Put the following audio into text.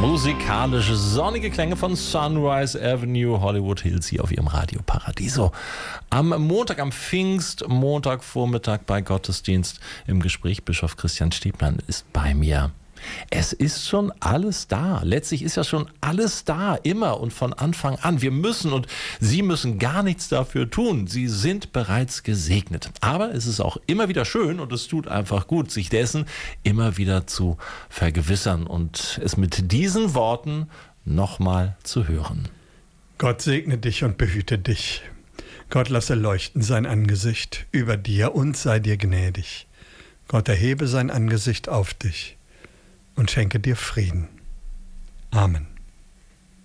Musikalische, sonnige Klänge von Sunrise Avenue, Hollywood Hills hier auf ihrem Radio Paradiso. Am Montag, am Pfingstmontagvormittag bei Gottesdienst im Gespräch, Bischof Christian Stiebmann ist bei mir. Es ist schon alles da. Letztlich ist ja schon alles da, immer und von Anfang an. Wir müssen und Sie müssen gar nichts dafür tun. Sie sind bereits gesegnet. Aber es ist auch immer wieder schön und es tut einfach gut, sich dessen immer wieder zu vergewissern und es mit diesen Worten nochmal zu hören. Gott segne dich und behüte dich. Gott lasse leuchten sein Angesicht über dir und sei dir gnädig. Gott erhebe sein Angesicht auf dich und schenke dir Frieden. Amen.